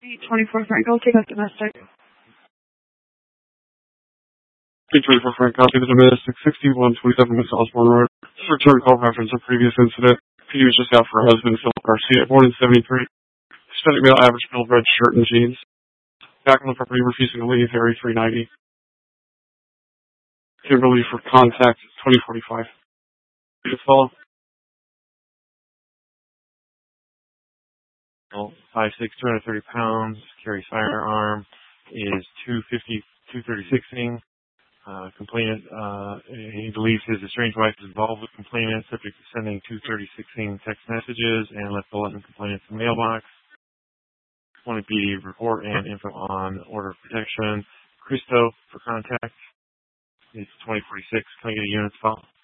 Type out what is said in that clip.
824 Franco, take up domestic. 824 Frank, copy the domestic, 6127 West Osborne Road. Just return call reference of previous incident. He was just out for her husband, Philip Garcia, born in 73. Hispanic male, average build, red shirt and jeans. Back on the property, refusing to leave, area 390. Kimberly for contact, 2045. You follow? 5'6", 230 pounds, carries firearm, is 236ing. Complainant, he believes his estranged wife is involved with complainant, subject to sending 236ing text messages, and left bulletin complainant's mailbox. 20 PD report and info on order of protection. Cristo for contact. It's 2046. Can I get a unit file?